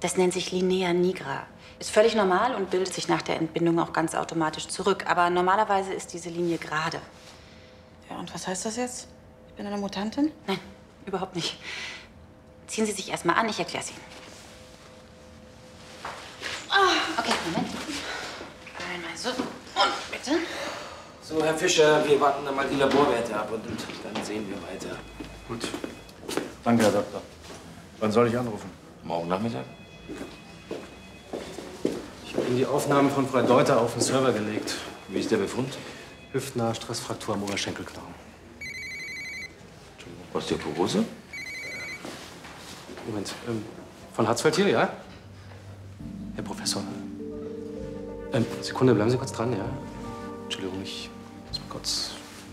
Das nennt sich Linea nigra. Ist völlig normal und bildet sich nach der Entbindung auch ganz automatisch zurück. Aber normalerweise ist diese Linie gerade. Ja, und was heißt das jetzt? Ich bin eine Mutantin? Nein, überhaupt nicht. Ziehen Sie sich erst mal an, ich erkläre es Ihnen. Okay, Moment. Einmal so. Und bitte. So, Herr Fischer, wir warten dann mal die Laborwerte ab und dann sehen wir weiter. Gut. Danke, Herr Doktor. Wann soll ich anrufen? Morgen Nachmittag? Ich habe Ihnen die Aufnahmen von Frau Deuter auf den Server gelegt. Wie ist der Befund? Hüftnahe Stressfraktur am Oberschenkelknochen. Osteoporose? Moment, von Harzfeld hier, ja? Herr Professor. Sekunde, bleiben Sie kurz dran, ja? Entschuldigung, ich muss mal kurz...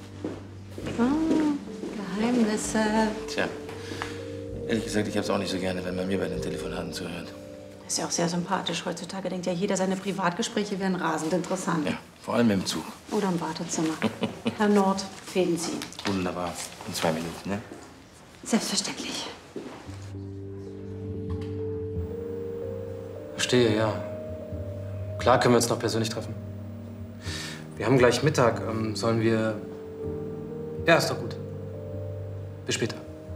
Geheimnisse. Tja, ehrlich gesagt, ich hab's auch nicht so gerne, wenn man mir bei den Telefonaten zuhört. Ist ja auch sehr sympathisch. Heutzutage denkt ja jeder, seine Privatgespräche wären rasend interessant. Ja, vor allem im Zug. Oder im Wartezimmer. Herr Nord, Fäden ziehen. Wunderbar. In 2 Minuten, ne? Selbstverständlich. Verstehe, ja. Klar können wir uns noch persönlich treffen. Wir haben gleich Mittag. Sollen wir... Ja, ist doch gut. Bis später.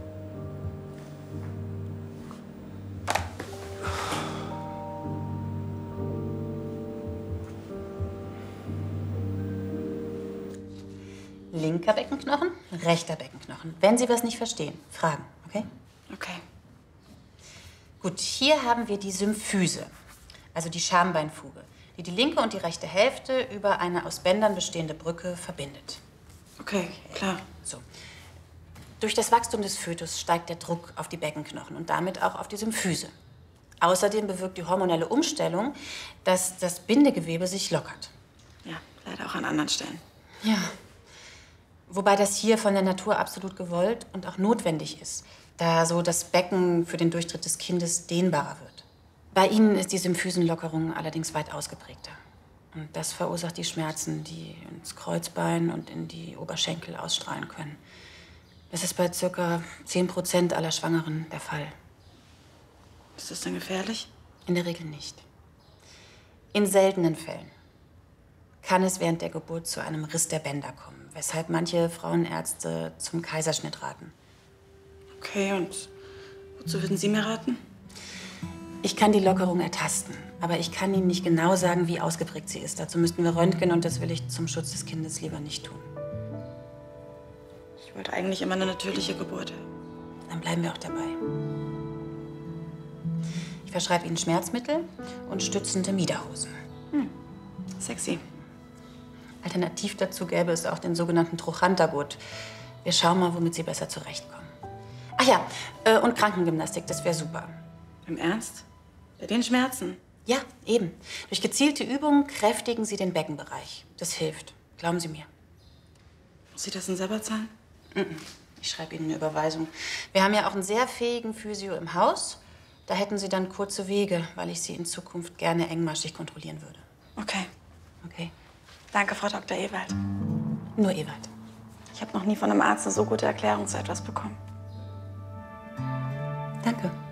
Linker Beckenknochen, rechter Beckenknochen. Wenn Sie was nicht verstehen, fragen, okay? Okay. Gut, hier haben wir die Symphyse, also die Schambeinfuge, die die linke und die rechte Hälfte über eine aus Bändern bestehende Brücke verbindet. Okay, klar. So. Durch das Wachstum des Fötus steigt der Druck auf die Beckenknochen und damit auch auf die Symphyse. Außerdem bewirkt die hormonelle Umstellung, dass das Bindegewebe sich lockert. Ja, leider auch an anderen Stellen. Ja. Wobei das hier von der Natur absolut gewollt und auch notwendig ist, da so das Becken für den Durchtritt des Kindes dehnbarer wird. Bei Ihnen ist die Symphysenlockerung allerdings weit ausgeprägter. Und das verursacht die Schmerzen, die ins Kreuzbein und in die Oberschenkel ausstrahlen können. Das ist bei ca. 10% aller Schwangeren der Fall. Ist das denn gefährlich? In der Regel nicht. In seltenen Fällen kann es während der Geburt zu einem Riss der Bänder kommen, weshalb manche Frauenärzte zum Kaiserschnitt raten. Okay, und wozu würden Sie mir raten? Ich kann die Lockerung ertasten, aber ich kann Ihnen nicht genau sagen, wie ausgeprägt sie ist. Dazu müssten wir röntgen und das will ich zum Schutz des Kindes lieber nicht tun. Ich wollte eigentlich immer eine natürliche Geburt. Dann bleiben wir auch dabei. Ich verschreibe Ihnen Schmerzmittel und stützende Miederhosen. Sexy. Alternativ dazu gäbe es auch den sogenannten Trochantergurt. Wir schauen mal, womit Sie besser zurechtkommen. Ach ja, und Krankengymnastik, das wäre super. Im Ernst? Bei den Schmerzen? Ja, eben. Durch gezielte Übungen kräftigen Sie den Beckenbereich. Das hilft, glauben Sie mir. Muss ich das denn selber zahlen? Ich schreibe Ihnen eine Überweisung. Wir haben ja auch einen sehr fähigen Physio im Haus. Da hätten Sie dann kurze Wege, weil ich Sie in Zukunft gerne engmaschig kontrollieren würde. Okay. Okay? Danke, Frau Dr. Ewald. Nur Ewald. Ich habe noch nie von einem Arzt eine so gute Erklärung zu etwas bekommen. Danke.